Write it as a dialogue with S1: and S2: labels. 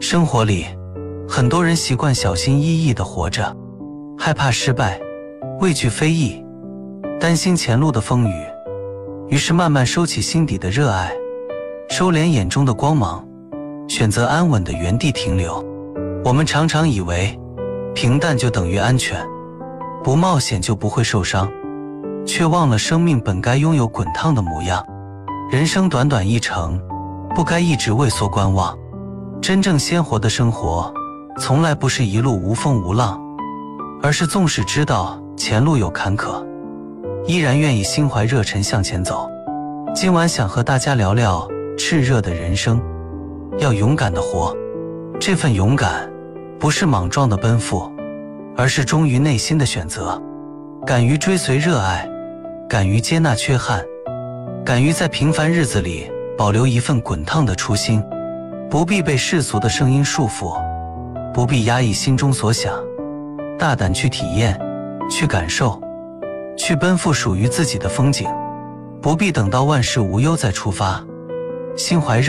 S1: 生活里，很多人习惯小心翼翼地活着，害怕失败，畏惧非议，担心前路的风雨，于是慢慢收起心底的热爱，收敛眼中的光芒，选择安稳的原地停留。我们常常以为平淡就等于安全，不冒险就不会受伤，却忘了生命本该拥有滚烫的模样。人生短短一程，不该一直畏缩观望。真正鲜活的生活，从来不是一路无风无浪，而是纵使知道前路有坎坷，依然愿意心怀热忱向前走。今晚想和大家聊聊炽热的人生，要勇敢地活。这份勇敢，不是莽撞的奔赴，而是忠于内心的选择。敢于追随热爱，敢于接纳缺憾，敢于在平凡日子里保留一份滚烫的初心。不必被世俗的声音束缚，不必压抑心中所想，大胆去体验，去感受，去奔赴属于自己的风景。不必等到万事无忧再出发，心怀热